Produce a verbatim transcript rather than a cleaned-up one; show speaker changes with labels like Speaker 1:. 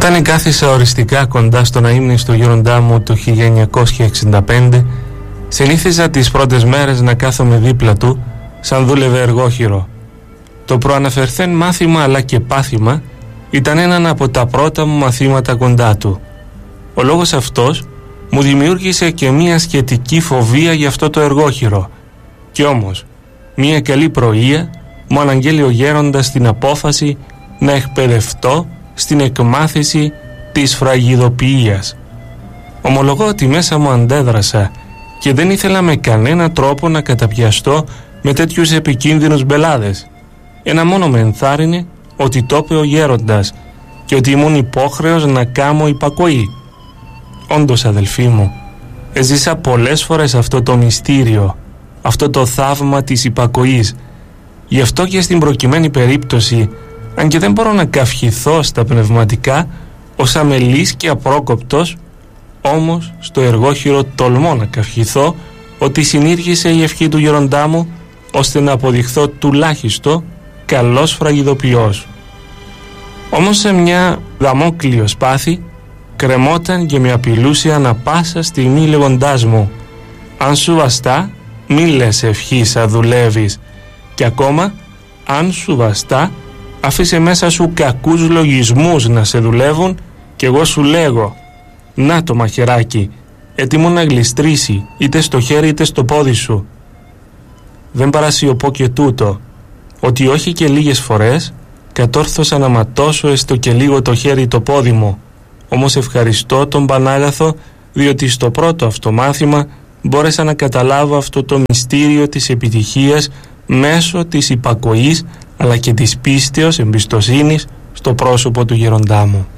Speaker 1: Όταν εγκάθισα οριστικά κοντά στον αείμνηστο γέροντά μου το χίλια εννιακόσια εξήντα πέντε, συνήθιζα τις πρώτες μέρες να κάθομαι δίπλα του σαν δούλευε εργόχειρο. Το προαναφερθέν μάθημα αλλά και πάθημα ήταν έναν από τα πρώτα μου μαθήματα κοντά του. Ο λόγος αυτός μου δημιούργησε και μία σχετική φοβία για αυτό το εργόχειρο. Κι όμως, μία καλή πρωία μου αναγγέλει ο γέροντας την απόφαση να εκπαιδευτώ στην εκμάθηση της φραγιδοποιίας. Ομολογώ ότι μέσα μου αντέδρασα και δεν ήθελα με κανένα τρόπο να καταπιαστώ με τέτοιους επικίνδυνους μπελάδες. Ένα μόνο με ενθάρρυνε ότι το είπε ο γέροντας και ότι ήμουν υπόχρεος να κάμω υπακοή. Όντως, αδελφοί μου, έζησα πολλές φορές αυτό το μυστήριο, αυτό το θαύμα της υπακοής. Γι' αυτό και στην προκειμένη περίπτωση, αν και δεν μπορώ να καυχηθώ στα πνευματικά ως αμελής και απρόκοπτος, όμως στο εργόχειρο τολμώ να καυχηθώ ότι συνήργησε η ευχή του γέροντά μου ώστε να αποδειχθώ τουλάχιστον καλός φραγιδοποιός. Όμως σε μια δαμόκλειο σπάθη κρεμόταν και με απειλούσε ανα πάσα στιγμή λέγοντάς μου: αν σου βαστά μη λες ευχήσα δουλεύεις, και ακόμα αν σου βαστά αφήσε μέσα σου κακούς λογισμούς να σε δουλεύουν, και εγώ σου λέγω να το μαχαιράκι έτοιμο να γλιστρήσει είτε στο χέρι είτε στο πόδι σου. Δεν παρασιωπώ και τούτο, ότι όχι και λίγες φορές κατόρθωσα να ματώσω έστω και λίγο το χέρι ή το πόδι μου. Όμως ευχαριστώ τον Πανάγαθο, διότι στο πρώτο αυτό μάθημα μπόρεσα να καταλάβω αυτό το μυστήριο της επιτυχίας μέσω της υπακοής αλλά και της πίστεως, εμπιστοσύνης στο πρόσωπο του γέροντά μου.